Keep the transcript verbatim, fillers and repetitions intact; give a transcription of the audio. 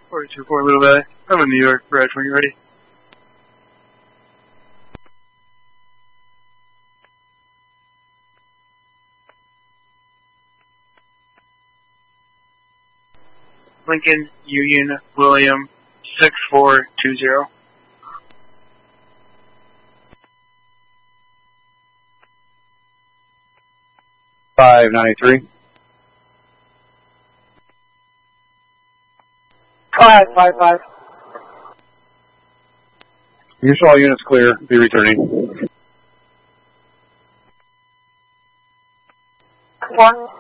four two four Little Valley. I'm in New York, Bridge, when you're ready. Lincoln, Union, William, six four two zero. five ninety-three. five five five. You saw units clear. Be returning. One.